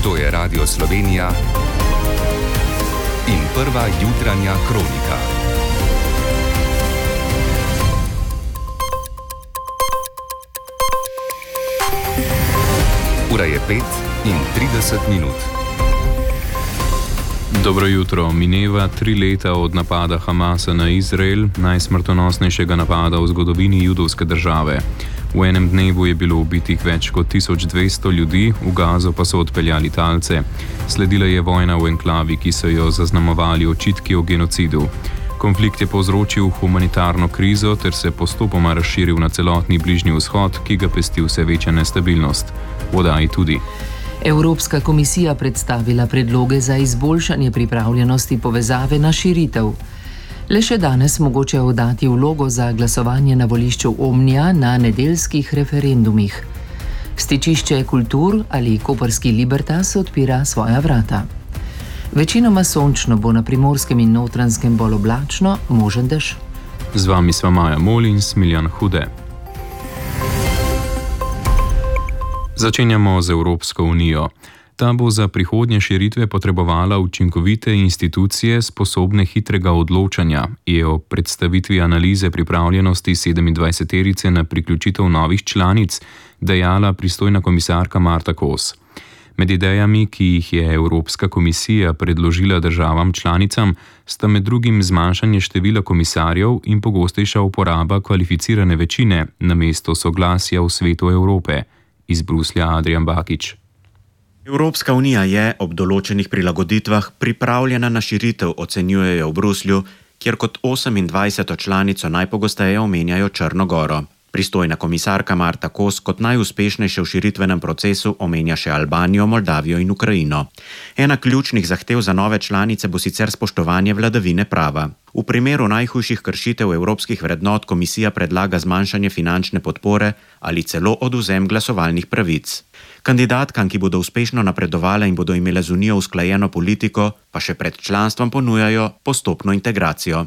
To je Radio Slovenija in prva jutranja kronika. Ura je 5:30. Dobro jutro. Mineva 3 leta od napada Hamasa na Izrael, najsmrtonosnejšega napada v zgodovini judovske države. V enem dnevu je bilo ubitih več kot 1200 ljudi, v Gazo pa so odpeljali talce. Sledila je vojna v enklavi, ki so jo zaznamovali očitki o genocidu. Konflikt je povzročil humanitarno krizo ter se postopoma razširil na celotni Bližnji vzhod, ki ga pesti vse večja nestabilnost. V oddaji tudi. Evropska komisija predstavila predloge za izboljšanje pripravljenosti povezave na širitev. Le še danes mogoče oddati vlogo za glasovanje na volišču Omnija na nedeljskih referendumih. Stičišče kultur ali koprski Libertas odpira svoja vrata. Večinoma sončno bo na Primorskem in Notranjskem bolj oblačno, možen dež. Z vami sva Maja Mol in Smiljan Hude. Začenjamo z Evropsko unijo. Ta bo za prihodnje širitve potrebovala učinkovite institucije sposobne hitrega odločanja, je o predstavitvi analize pripravljenosti 27-terice na priključitev novih članic dejala pristojna komisarka Marta Kos. Med idejami, ki jih je Evropska komisija predložila državam članicam, sta med drugim zmanjšanje števila komisarjev in pogostejša uporaba kvalificirane večine namesto soglasja v Svetu Evrope. Iz Bruslja Adrian Bakič. Evropska unija je ob določenih prilagoditvah pripravljena na širitev, ocenjujejo v Bruslju, kjer kot 28. članico najpogosteje omenjajo Črno Goro. Pristojna komisarka Marta Kos kot najuspešnejše v širitvenem procesu omenja še Albanijo, Moldavijo in Ukrajino. Ena ključnih zahtev za nove članice bo sicer spoštovanje vladavine prava. V primeru najhujših kršitev evropskih vrednot komisija predlaga zmanjšanje finančne podpore ali celo odvzem glasovalnih pravic. Kandidatkam, ki bodo uspešno napredovale in bodo imele z unijo usklajeno politiko, pa še pred članstvom ponujajo postopno integracijo.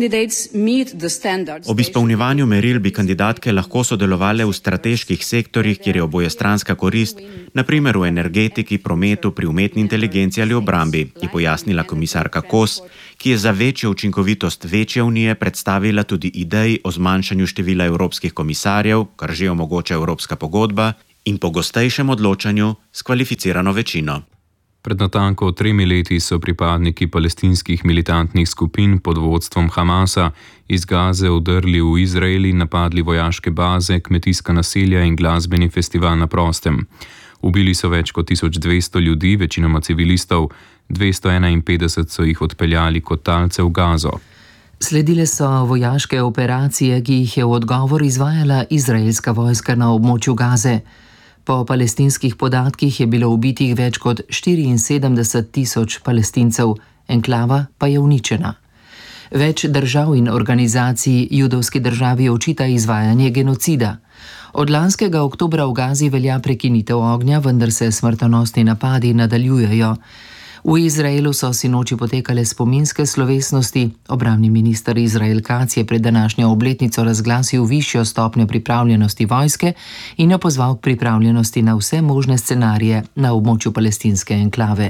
Ob izpolnjevanju meril bi kandidatke lahko sodelovale v strateških sektorjih, kjer je obojestranska korist, na primer v energetiki, prometu, pri umetni inteligenci ali obrambi, je pojasnila komisarka Kos, ki je za večjo učinkovitost večje unije predstavila tudi ideji o zmanjšanju števila evropskih komisarjev, kar že omogoča Evropska pogodba, in pogostejšem odločanju s kvalificirano večino. Pred natanko 3 leti so pripadniki palestinskih militantnih skupin pod vodstvom Hamasa iz Gaze vdrli v Izrael in napadli vojaške baze, kmetijska naselja in glasbeni festival na prostem. Ubili so več kot 1200 ljudi, večinoma civilistov, 251 so jih odpeljali kot talce v Gazo. Sledile so vojaške operacije, ki jih je v odgovor izvajala izraelska vojska na območju Gaze. Po palestinskih podatkih je bilo ubitih več kot 74,000 Palestincev, enklava pa je uničena. Več držav in organizacij judovski državi očita izvajanje genocida. Od lanskega oktobra v Gazi velja prekinitev ognja, vendar se smrtonosni napadi nadaljujejo. V Izraelu so sinoči potekale spominske slovesnosti. Obrambni minister Izrael Katz je pred današnjo obletnico razglasil višjo stopnjo pripravljenosti vojske in jo pozval k pripravljenosti na vse možne scenarije na območju palestinske enklave.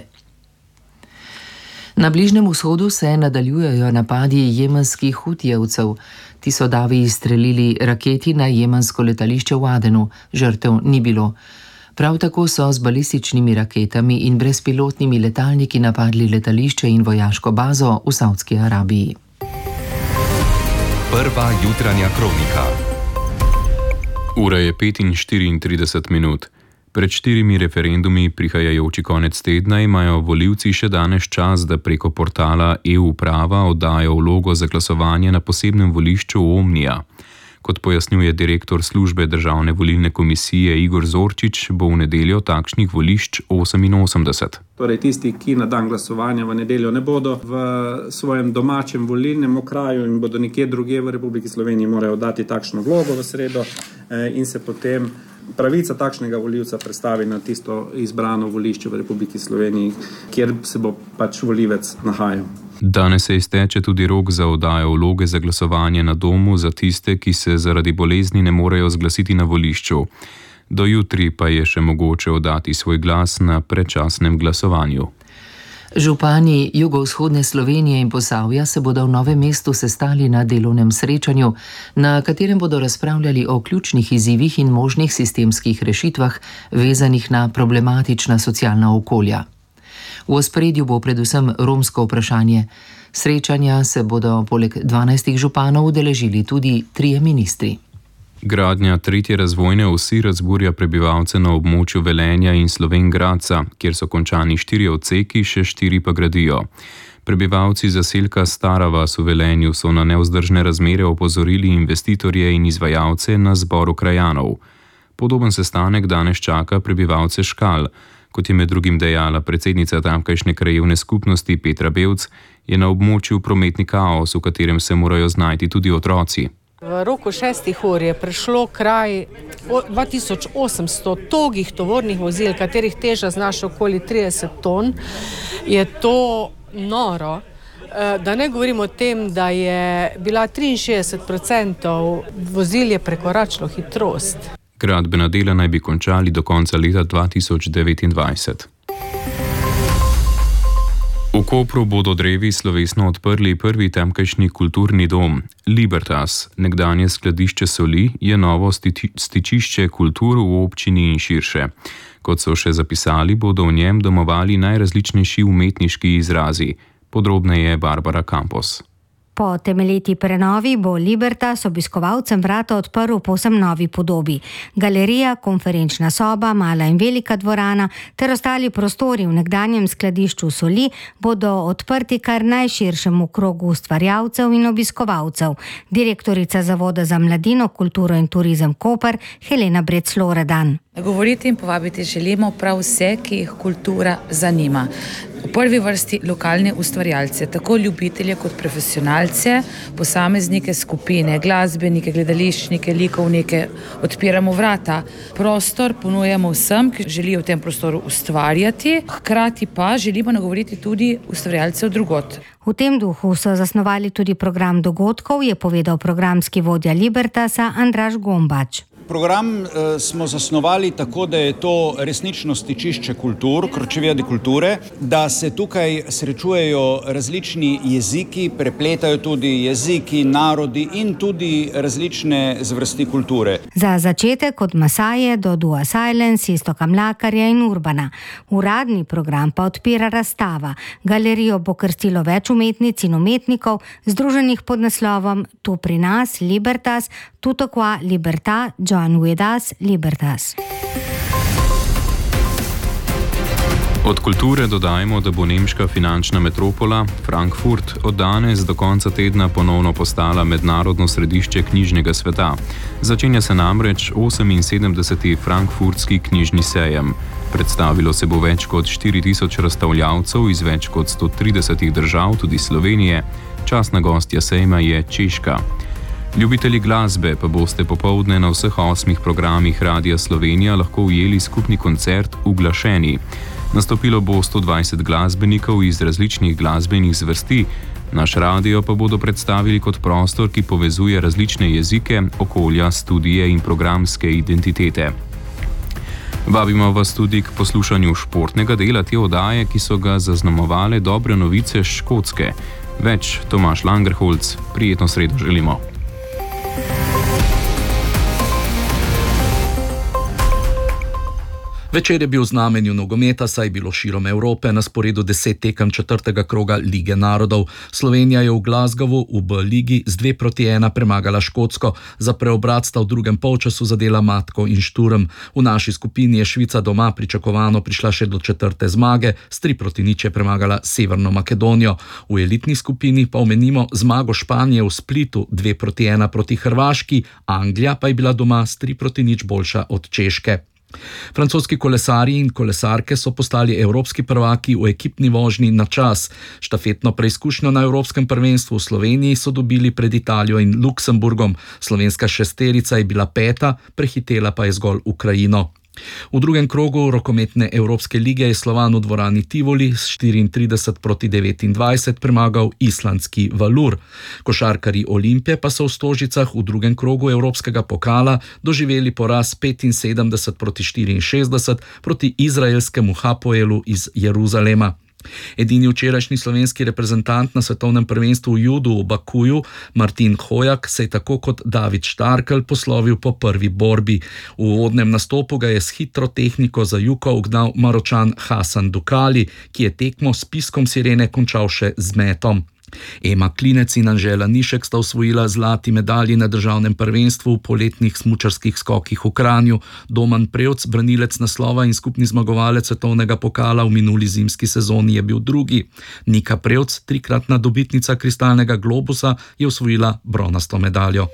Na Bližnjem vzhodu se nadaljujejo napadi jemenskih hutijevcev. Ti so davi izstrelili raketi na jemensko letališče v Adenu. Žrtev ni bilo. Prav tako so z balističnimi raketami in brezpilotnimi letalniki napadli letališče in vojaško bazo v Savdski Arabiji. Prva jutranja kronika. Ura je 5:34. Pred 4 referendumi prihajajoči konec tedna imajo volivci še danes čas, da preko portala e-uprava oddajo vlogo za glasovanje na posebnem volišču Omnija. Kot pojasnjuje direktor službe Državne volilne komisije Igor Zorčič, bo v nedeljo takšnih volišč 88. Torej tisti, ki na dan glasovanja v nedeljo ne bodo v svojem domačem volilnem okraju in bodo nekje drugje v Republiki Sloveniji, morajo dati takšno vlogo v sredo in se potem pravica takšnega volivca predstavi na tisto izbrano volišče v Republiki Sloveniji, kjer se bo pač volivec nahajal. Danes se izteče tudi rok za oddajo vloge za glasovanje na domu za tiste, ki se zaradi bolezni ne morejo zglasiti na volišču. Do jutri pa je še mogoče oddati svoj glas na predčasnem glasovanju. Župani jugovzhodne Slovenije in Posavja se bodo v Novem mestu sestali na delovnem srečanju, na katerem bodo razpravljali o ključnih izzivih in možnih sistemskih rešitvah, vezanih na problematična socialna okolja. V ospredju bo predvsem romsko vprašanje. Srečanja se bodo poleg 12 županov udeležili tudi 3 ministri. Gradnja 3. razvojne osi razburja prebivalce na območju Velenja in Slovenj Gradca, kjer so končani 4 odseki, še 4 pa gradijo. Prebivalci zaselka Stara vas v Velenju so na nevzdržne razmere opozorili investitorje in izvajalce na zboru krajanov. Podoben sestanek danes čaka prebivalce Škal. Kot je med drugim dejala predsednica tamkajšnje krajevne skupnosti Petra Bevc, je na območju prometni kaos, v katerem se morajo znajti tudi otroci. V roku 6 ur je prišlo kraj 2800 togih tovornih vozil, katerih teža znaša okoli 30 ton. Je to noro. Da ne govorimo o tem, da je bila 63% vozil je prekoračilo hitrost. Gradbena dela naj bi končali do konca leta 2029. V Kopru bodo drevi slovesno odprli prvi tamkajšnji kulturni dom. Libertas, nekdanje skladišče soli, je novo stičišče kultur v občini in širše. Kot so še zapisali, bodo v njem domovali najrazličnejši umetniški izrazi. Podrobneje Barbara Campos. Po temeljiti prenovi bo Libertas obiskovalcem vrata odprl povsem novi podobi. Galerija, konferenčna soba, mala in velika dvorana ter ostali prostori v nekdanjem skladišču soli bodo odprti kar najširšemu krogu ustvarjalcev in obiskovalcev. Direktorica Zavoda za mladino, kulturo in turizem Koper Helena Brec-Loredan. Govoriti in povabiti želimo prav vse, ki jih kultura zanima. V prvi vrsti lokalne ustvarjalce, tako ljubitelje kot profesionalce, posameznike, skupine, glasbenike, gledališčnike, likovnike. Odpiramo vrata. Prostor ponujamo vsem, ki želijo v tem prostoru ustvarjati, hkrati pa želimo nagovoriti tudi ustvarjalce drugod. V tem duhu so zasnovali tudi program dogodkov, je povedal programski vodja Libertasa Andraž Gombač. Program smo zasnovali tako, da je to resnično stičišče kultur, kročevjade kulture, da se tukaj srečujejo različni jeziki, prepletajo tudi jeziki, narodi in tudi različne zvrsti kulture. Za začetek od Masaje do Dua Silence, Iztoka Mlakarja in Urbana. Uradni program pa odpira razstava. Galerijo bo krstilo več umetnic in umetnikov, združenih pod naslovom Tu pri nas, Libertas, Tutto qua Libertà, Join with us, Libertas. Od kulture dodajmo, da bo nemška finančna metropola Frankfurt od danes do konca tedna ponovno postala mednarodno središče knjižnega sveta. Začenja se namreč 78. Frankfurtski knjižni sejem. Predstavilo se bo več kot 4000 razstavljavcev iz več kot 130 držav, tudi Slovenije. Častna gostja sejma je Češka. Ljubitelji glasbe pa boste popoldne na vseh 8 programih Radia Slovenija lahko ujeli skupni koncert Uglašeni. Nastopilo bo 120 glasbenikov iz različnih glasbenih zvrsti. Naš radio pa bodo predstavili kot prostor, ki povezuje različne jezike, okolja, studije in programske identitete. Vabimo vas tudi k poslušanju športnega dela te oddaje, ki so ga zaznamovale dobre novice s Škotske. Več Tomaž Langerholz, prijetno sredo želimo. Večer je bil v znamenju nogometa, saj je bilo širom Evrope na sporedu 10 tekem 4. kroga Lige narodov. Slovenija je v Glasgowu v B-ligi z 2-1 premagala Škotsko. Za preobrat sta v drugem polčasu zadela Matko in Šturm. V naši skupini je Švica doma pričakovano prišla še do 4. zmage, s 3-0 je premagala Severno Makedonijo. V elitni skupini pa omenimo zmago Španije v Splitu 2-1 proti Hrvaški, Anglija pa je bila doma s 3-0 boljša od Češke. Francoski kolesarji in kolesarke so postali evropski prvaki v ekipni vožnji na čas. Štafetno preizkušnjo na Evropskem prvenstvu v Sloveniji so dobili pred Italijo in Luksemburgom. Slovenska šesterica je bila 5., prehitela pa je zgolj Ukrajino. V drugem krogu rokometne Evropske lige je Slovan v dvorani Tivoli s 34-29 premagal islandski Valur. Košarkarji Olimpije pa so v Stožicah v drugem krogu Evropskega pokala doživeli poraz 75-64 proti izraelskemu Hapoelu iz Jeruzalema. Edini včerajšnji slovenski reprezentant na svetovnem prvenstvu v judu v Bakuju, Martin Hojak, se je tako kot David Štarkel poslovil po prvi borbi. V uvodnem nastopu ga je s hitro tehniko za juko ugnal Maročan Hasan Dukali, ki je tekmo s piskom sirene končal še z metom. Ema Klinec in Anžela Nišek sta osvojila zlati medalji na državnem prvenstvu v poletnih smučarskih skokih v Kranju. Domen Prevc, branilec naslova in skupni zmagovalec svetovnega pokala v minuli zimski sezoni, je bil drugi. Nika Prevc, trikratna dobitnica kristalnega globusa, je osvojila bronasto medaljo.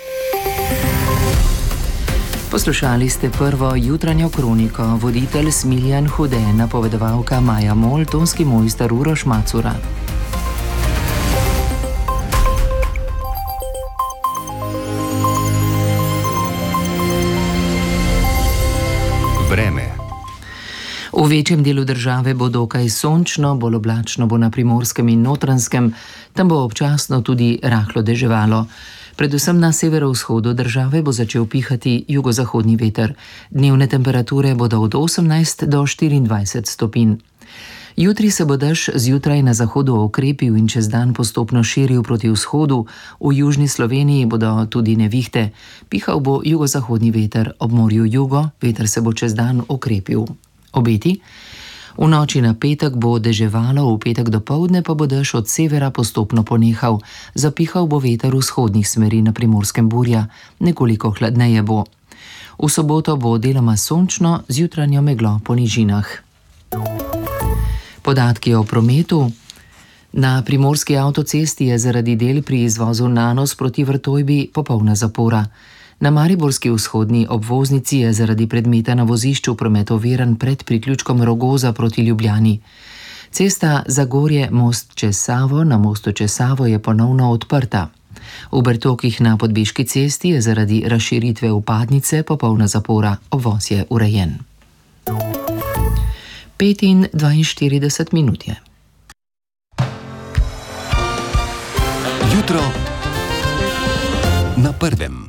Poslušali ste prvo jutranjo kroniko, voditelj Smiljan Hude, napovedovalka Maja Mol, tonski mojster Uroš Macura. Vreme. V večjem delu države bo dokaj sončno, bolj oblačno bo na Primorskem in Notranjskem, tam bo občasno tudi rahlo deževalo. Predvsem na severovzhodu države bo začel pihati jugozahodni veter. Dnevne temperature bodo od 18 do 24 stopinj. Jutri se bo dež zjutraj na zahodu okrepil in čez dan postopno širil proti vzhodu, v južni Sloveniji bodo tudi nevihte. Pihal bo jugozahodni veter, ob morju jugo, veter se bo čez dan okrepil. Obeti? V noči na petek bo deževalo, v petek dopoldne pa bo dež od severa postopno ponehal. Zapihal bo veter vzhodnih smeri, na Primorskem burja, nekoliko hladneje bo. V soboto bo deloma sončno, z jutranjo meglo po nižinah. Podatki o prometu. Na primorski avtocesti je zaradi del pri izvozu Nanos proti Vrtojbi popolna zapora. Na mariborski vzhodni obvoznici je zaradi predmeta na vozišču promet oviran pred priključkom Rogoza proti Ljubljani. Cesta Zagorje most čez Savo na mostu čez Savo je ponovno odprta. V Bertokih na Podbiški cesti je zaradi razširitve vpadnice popolna zapora, obvoz je urejen. 5:42 minut je. Jutro na prvem.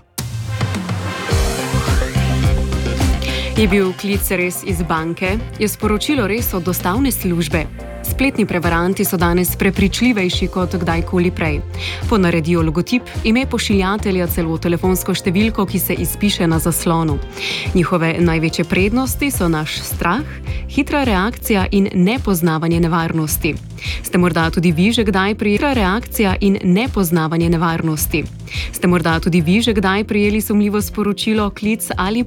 Je bil klic res iz banke? Je sporočilo res od dostavne službe? Spletni prevaranti so danes prepričljivejši kot kdajkoli prej. Ponaredijo logotip, ime pošiljatelja, celo telefonsko številko, ki se izpiše na zaslonu. Njihove največje prednosti so naš strah, hitra reakcija in nepoznavanje nevarnosti. Ste morda tudi vi že kdaj prijeli sumljivo sporočilo, klic ali